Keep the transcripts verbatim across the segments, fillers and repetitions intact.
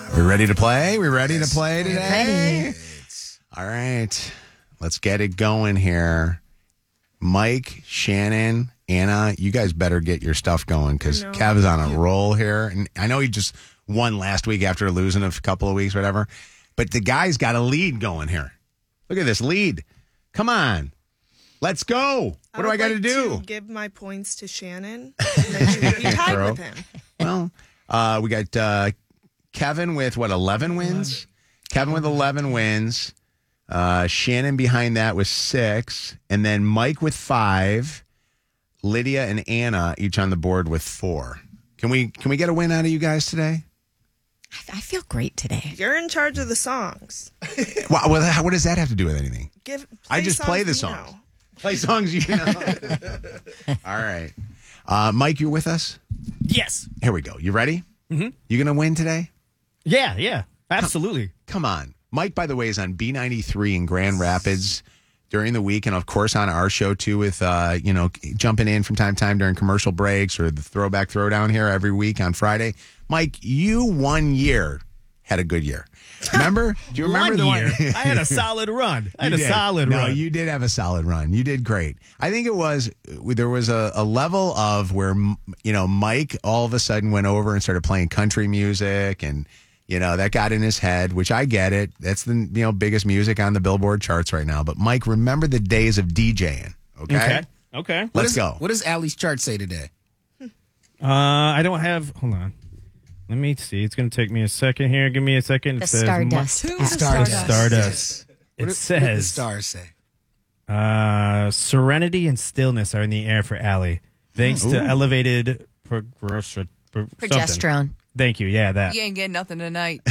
We ready to play? We ready to play today? Ready. All right. Let's get it going here. Mike, Shannon, Anna, you guys better get your stuff going because Kev is on a roll here. And I know he just won last week after losing a couple of weeks, whatever. But the guy's got a lead going here. Look at this lead. Come on. Let's go. What do I got to do? To give my points to Shannon. And then she would be tied with him. Well, uh, we got uh, Kevin with, what, eleven wins? Kevin with eleven wins. Uh, Shannon behind that with six. And then Mike with five. Lydia and Anna each on the board with four. Can we can we get a win out of you guys today? I feel great today. You're in charge of the songs. Well, well, what does that have to do with anything? Give. I just play the songs. songs. You know. Play songs you know. All right. Uh, Mike, you with us? Yes. Here we go. You ready? Mm-hmm. You going to win today? Yeah, yeah. Absolutely. Come, come on. Mike, by the way, is on B ninety-three in Grand Rapids during the week, and of course on our show too with, uh, you know, jumping in from time to time during commercial breaks or the Throwback Throwdown here every week on Friday. Mike, you one year had a good year. Remember? Do you remember one the year. one? I had a solid run. I had You a did. solid no, run. No, you did have a solid run. You did great. I think it was, there was a, a level of where, you know, Mike all of a sudden went over and started playing country music and, you know, that got in his head, which I get it. That's the, you know, biggest music on the Billboard charts right now. But Mike, remember the days of DJing, okay? Okay. Okay. Let's What is, go. What does Allie's chart say today? Uh, I don't have. Hold on. Let me see. It's going to take me a second here. Give me a second. It The says Stardust. Mu- app. Stardust. Stardust. What, It do- what do the says stars say? uh, serenity and stillness are in the air for Allie, thanks to elevated progress- pro- something. Progesterone. Thank you. Yeah, that. You ain't getting nothing tonight.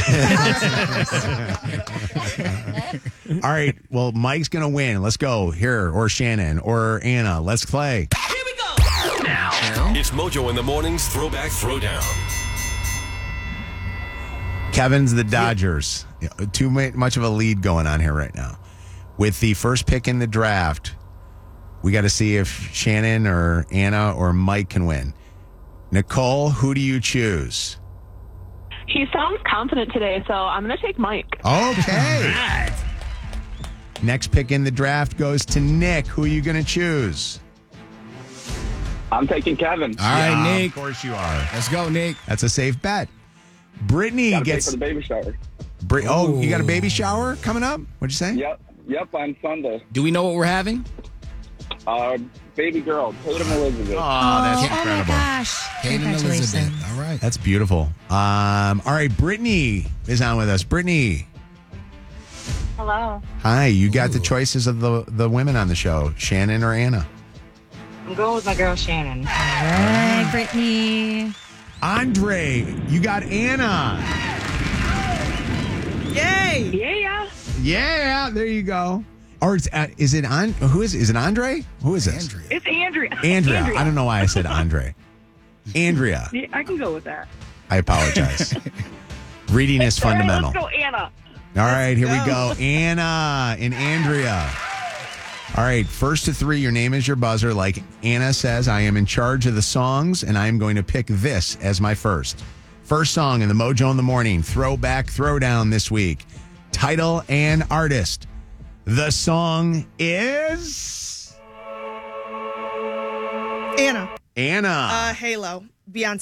All right. Well, Mike's going to win. Let's go. Here, or Shannon, or Anna. Let's play. Now, it's Mojo in the Morning's Throwback Throwdown. Kevin's the Dodgers. Yeah, Too ma- much of a lead going on here right now. With the first pick in the draft, we got to see if Shannon or Anna or Mike can win. Nicole, who do you choose? He sounds confident today, so I'm going to take Mike. Okay. Next pick in the draft goes to Nick. Who are you going to choose? I'm taking Kevin. All right, Yeah, Nick. Of course you are. Let's go, Nick. That's a safe bet. Brittany Gotta pay gets. for the baby shower. Bri- oh, you got a baby shower coming up? What'd you say? Yep, yep, on Sunday. Do we know what we're having? Uh, baby girl, Tatum Elizabeth. Oh, that's Oh, incredible. my gosh. Kate and Congratulations. Elizabeth. All right. That's beautiful. Um, all right, Brittany is on with us. Brittany, Hello. hi. You got the Ooh. choices of the the women on the show, Shannon or Anna. I'm going with my girl Shannon. All right, Brittany. Andre, you got Anna. Yay! Yeah. Yeah, there you go. Or it's, uh, is it on? Who is is it? Andre? Who is this? Andrea. It's Andrea. Andrea. I don't know why I said Andre. Andrea. Yeah, I can go with that. I apologize. Reading is fundamental. All right, let's go, Anna. All right, here we go. go. Anna and Andrea. All right, first to three, your name is your buzzer. Like Anna says, I am in charge of the songs, and I am going to pick this as my first. First song in the Mojo in the Morning, Throwback Throwdown this week. Title and artist. The song is... Anna. Anna. Uh, Halo. Beyonce.